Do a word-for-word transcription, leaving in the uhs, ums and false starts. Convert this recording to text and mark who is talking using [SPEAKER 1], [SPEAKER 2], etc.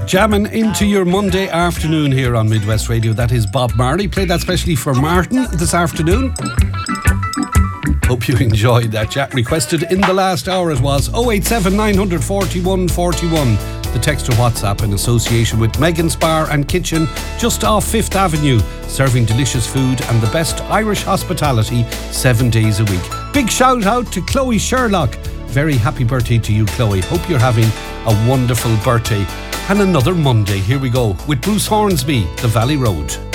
[SPEAKER 1] Jamming into your Monday afternoon here on Midwest Radio. That is Bob Marley. Played that specially for Martin this afternoon. Hope you enjoyed that. Jack requested in the last hour it was oh eight seven nine four one four one. The text or WhatsApp in association with Megan's Bar and Kitchen just off Fifth Avenue, serving delicious food and the best Irish hospitality seven days a week. Big shout out to Chloe Sherlock. Very happy birthday to you, Chloe. Hope you're having a wonderful birthday. And another Monday. Here we go with Bruce Hornsby, The Valley Road.